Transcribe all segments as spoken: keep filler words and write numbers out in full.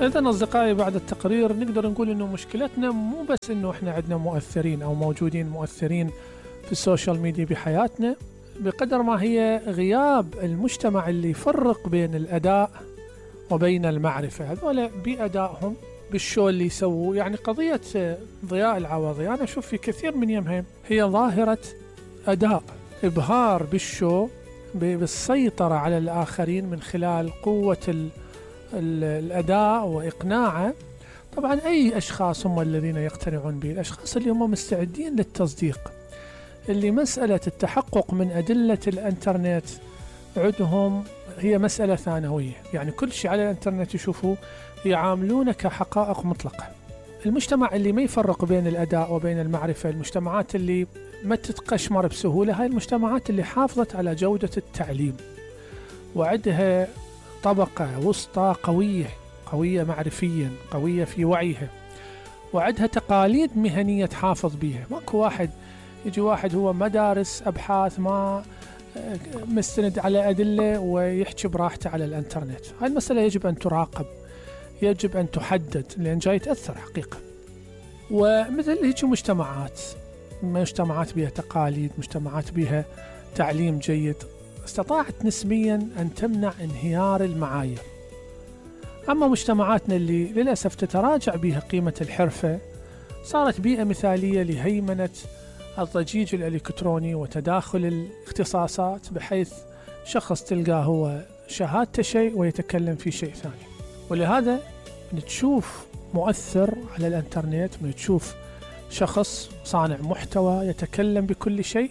إذن أصدقائي بعد التقرير نقدر نقول إنه مشكلتنا مو بس إنه إحنا عندنا مؤثرين أو موجودين مؤثرين في السوشيال ميديا بحياتنا، بقدر ما هي غياب المجتمع اللي يفرق بين الأداء وبين المعرفة. هذول بأدائهم بالشو اللي يسووه، يعني قضية ضياء العوضي أنا أشوف في كثير من يمهم هي ظاهرة أداء، إبهار بالشو، بالسيطرة على الآخرين من خلال قوة ال ال الأداء وإقناعه. طبعا أي أشخاص هم الذين يقتنعون به؟ الأشخاص اللي هم مستعدين للتصديق، اللي مسألة التحقق من أدلة الإنترنت عندهم هي مسألة ثانوية، يعني كل شيء على الإنترنت يشوفوه يعاملونه كحقائق مطلقة. المجتمع اللي ما يفرق بين الأداء وبين المعرفة، المجتمعات اللي ما تتقشمر بسهولة، هاي المجتمعات اللي حافظت على جودة التعليم وعندها طبقة وسطى قوية قوية معرفيا، قوية في وعيها، وعندها تقاليد مهنية تحافظ بيها. ماكو واحد يجي واحد هو مدارس أبحاث ما مستند على أدلة ويحكي براحته على الإنترنت. هاي المسألة يجب أن تراقب، يجب أن تحدد، لأن جاي تأثر حقيقة. ومثل هيك مجتمعات مجتمعات بها تقاليد، مجتمعات بها تعليم جيد، استطاعت نسبيا أن تمنع انهيار المعايير. أما مجتمعاتنا اللي للأسف تتراجع بها قيمة الحرفة، صارت بيئة مثالية لهيمنة الضجيج الإلكتروني وتداخل الاختصاصات، بحيث شخص تلقاه هو شهادته شيء ويتكلم في شيء ثاني. ولهذا نتشوف مؤثر على الانترنت، نتشوف شخص صانع محتوى يتكلم بكل شيء،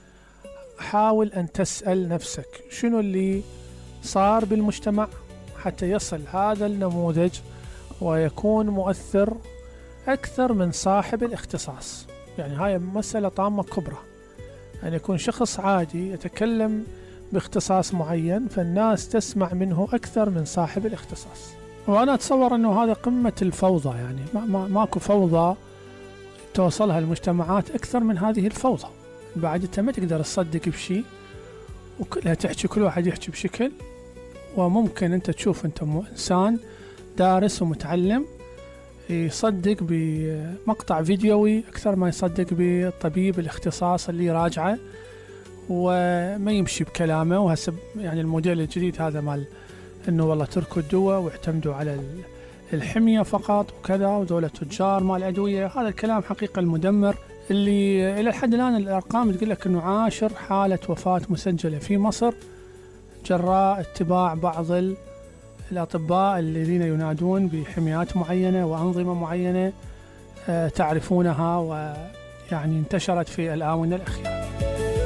حاول أن تسأل نفسك شنو اللي صار بالمجتمع حتى يصل هذا النموذج ويكون مؤثر أكثر من صاحب الاختصاص. يعني هاي مسألة طامة كبرى، أن يكون شخص عادي يتكلم باختصاص معين فالناس تسمع منه أكثر من صاحب الاختصاص. وأنا أتصور أنه هذا قمة الفوضى، يعني ما ما ماكو فوضى توصلها المجتمعات أكثر من هذه الفوضى. بعد أنت ما تقدر تصدق بشيء وكلها تحكي، كل واحد يحكي بشكل، وممكن أنت تشوف أنت إنسان دارس ومتعلم يصدق بمقطع فيديوي أكثر ما يصدق بالطبيب الاختصاص اللي راجعه وما يمشي بكلامه. وهسه يعني الموديل الجديد هذا مال إنه والله تركوا الدواء واعتمدوا على الحمية فقط وكذا، ودولة تجار مال الأدوية، هذا الكلام حقيقة المدمر اللي إلى الحد الآن الأرقام تقول لك إنه عاشر حالة وفاة مسجلة في مصر جراء اتباع بعض الأطباء الذين ينادون بحميات معينة وأنظمة معينة تعرفونها ويعني انتشرت في الآونة الأخيرة.